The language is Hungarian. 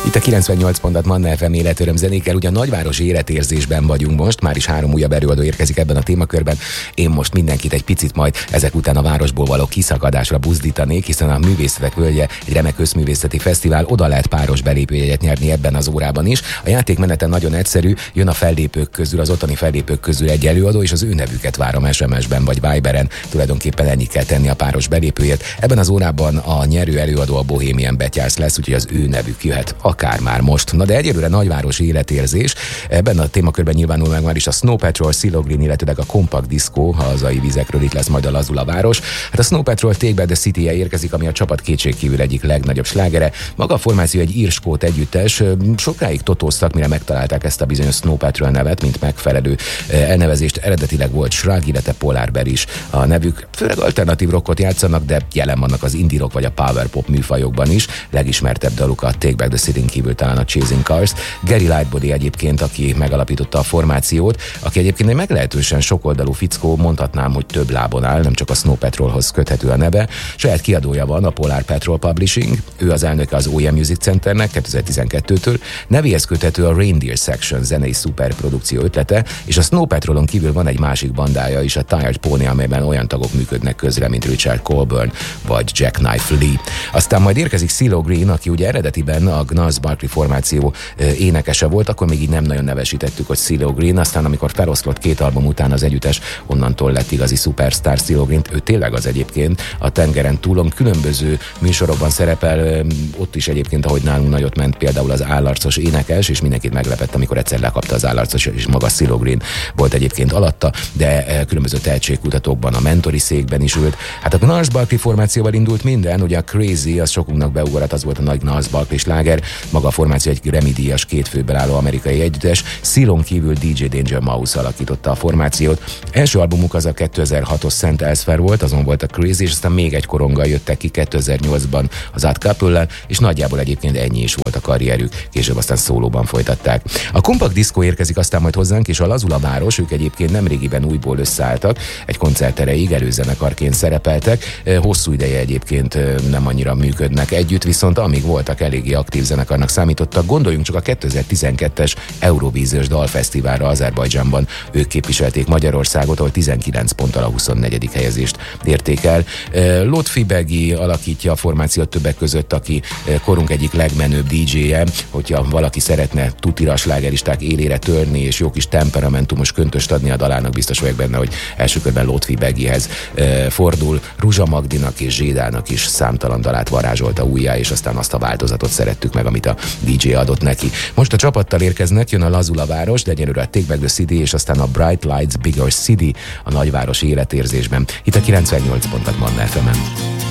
Itt a 98 pontot Manna FM életöröm zenékkel, ugye a nagyváros életérzésben vagyunk most, már is 3 újabb előadó érkezik ebben a témakörben. Én most mindenkit egy picit majd ezek után a városból való kiszakadásra buzdítanék, hiszen a Művészetek Völgye egy remek közművészeti fesztivál, oda lehet páros belépőjegyet nyerni ebben az órában is. A játékmeneten nagyon egyszerű, jön a fellépők közül, az ottani fellépők közül egy előadó, és az ő nevüket várom SMS-ben vagy Viberen. Tulajdonképpen ennyit kell tenni a páros belépőért. Ebben az órában a nyerő előadó a Bohemian Betyársz lesz, úgyhogy az ő nevük jöhet akár már most. Na de egyelőre nagyvárosi életérzés. Ebben a témakörben nyilvánul meg már is a Snow Patrol, CeeLo Green, illetve a Compact Disco, hazai vizekről itt lesz majd a lazula város. Hát a Snow Patrol Take Back the City-je érkezik, ami a csapat kétségkívül egyik legnagyobb slágere. Maga a formáció egy ír-skót együttes. Sokáig totóztak, mire megtalálták ezt a bizonyos Snow Patrol nevet, mint megfelelő elnevezést. Eredetileg volt Shrug, illetve Polar Bear is a nevük. Főleg alternatív rockot játszanak, de jelen vannak az indie rock vagy a power pop műfajokban is. Legismertebb daluk a Take Back the City-n kívül talán a Chasing Cars. Gary Lightbody egyébként, aki megalapította a formációt, aki egyébként egy meglehetősen sokoldalú fickó, mondhatnám, hogy több lábon áll, nem csak a Snow Patrolhoz köthető a neve. Saját kiadója van, a Polar Patrol Publishing, ő az elnöke az OM Music Centernek 2012-től, nevéhez köthető a Reindeer Section zenei szuperprodukció ötlete, és a Snow Patrolon kívül van egy másik bandája is, a Tired Pony, amelyben olyan tagok működnek közre, mint Richard Colburn vagy Jackknife Lee. Aztán majd érkezik CeeLo Green, aki ugye eredetiben a Gnarls Barkley formáció énekese volt, akkor még így nem nagyon nevesítettük, hogy CeeLo Green, aztán amikor feloszlott 2 album után az együttes, onnantól lett igazi szupersztár CeeLo Green. Ő tényleg az egyébként, a tengeren túlon különböző műsorokban szerepel, ott is egyébként, ahogy nálunk nagyot ment, például az Állarcos énekes, és mindenkit meglepett, amikor egyszer lekapta az Állarcos, és maga CeeLo Green volt egyébként alatta, de különböző tehetségkutatókban, a mentori székben is ült. Hát a Gnarls Barkley formációval indult minden, ugye a Crazy, az sokunknak beugrott, az volt a nagy Gnarls Barkley sláger, maga a formáció egy Grammy-díjas 2 főből álló amerikai együttes, CeeLon kívül DJ Danger Mouse alakította a formációt. Első albumuk az a 2006-os Szent Elsewhere volt, azon volt a Crazy, és aztán még egy koronggal jöttek ki 2008-ban az Odd Couple-lel, és nagyjából egyébként ennyi is volt a karrierük, később aztán szólóban folytatták. A Compact Disco érkezik aztán majd hozzánk, és a Lazula város, ők egyébként nemrégiben újból összeálltak, egy koncert erejéig előzenekarként szerepeltek, hosszú ideje egyébként nem annyira működnek együtt, viszont amíg voltak, eléggé aktív zenekarnak számítottak. Gondoljunk csak a 2012-es Eurovíziós dalfesztiválra Azerbajdzsánban. Ők képviselték Magyarországot, ahol 19 ponttal a 24. helyezést érték el. Lotfi Begi alakítja a formációt többek között, aki korunk egyik legmenőbb DJ-je, hogyha valaki szeretne tutira slágeristák élére törni, és jó kis temperamentumos köntöst adni a dalának, biztos vagyok benne, hogy első körben Lotfi Begihez fordul. Ruzsa Magdinak és Zsédának is számtalan dalát varázsolta újjá, és aztán azt a változatot szerettük meg, amit a DJ adott neki. Most a csapattal érkeznek, jön a Lazula város, de egyelőre a Take Back the City, és aztán a Bright Lights Bigger City a nagyváros életérzésben. Itt a 98 pontot Manna FM-en.